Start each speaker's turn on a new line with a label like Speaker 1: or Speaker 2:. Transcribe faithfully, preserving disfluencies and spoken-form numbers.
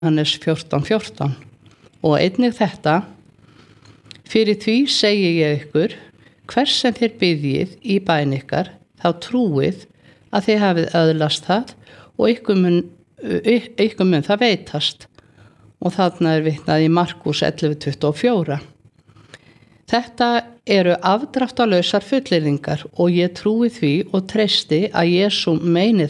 Speaker 1: Jóhannes fjórtán fjórtán. Og einnig þetta: fyrir því segi ég ykkur, hvers sem þér biðjið í bæn ykkar, þá trúið að þið hafið öðlast það og ykkur mun, ykkur mun það veitast. Og þarna er vitnað í Markús ellefu tuttugu og fjögur. Þetta eru afdráttarlausar fullyrðingar og ég trúi því og treysti að Jesú meini